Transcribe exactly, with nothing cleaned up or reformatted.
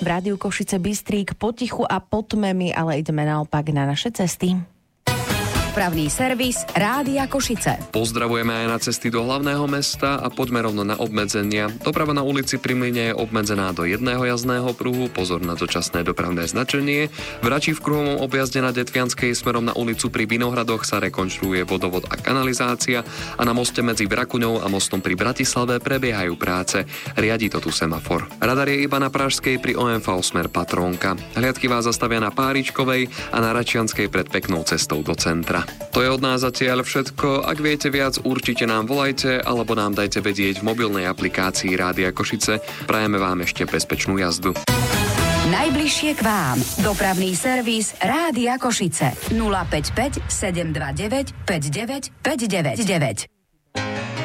V rádiu Košice Bystrík potichu a pod tmemi, ale ideme naopak na naše cesty. Dopravný servis Rádia Košice. Pozdravujeme aj na cesty do hlavného mesta a poďme rovno na obmedzenia. Doprava na ulici Pri Mlyne je obmedzená do jedného jazdného pruhu, pozor na dočasné dopravné značenie. V Rači v kruhovom objazde na Detvianskej smerom na ulicu Pri Vinohradoch sa rekonštruuje vodovod a kanalizácia a na moste medzi Vrakuňou a mostom pri Bratislave prebiehajú práce. Riadi to tu semafor. Radar je iba na Pražskej pri ó em vé smer Patrónka. Hliadky vás zastavia na Páričkovej a na Račianskej pred peknou cestou do centra. To je od nás zatiaľ všetko. Ak viete viac, určite nám volajte alebo nám dajte vedieť v mobilnej aplikácii Rádia Košice. Prajeme vám ešte bezpečnú jazdu. Najbližšie k vám. Dopravný servis Rádia Košice. nula päť päť sedem dva deväť päť deväť päť deväť deväť.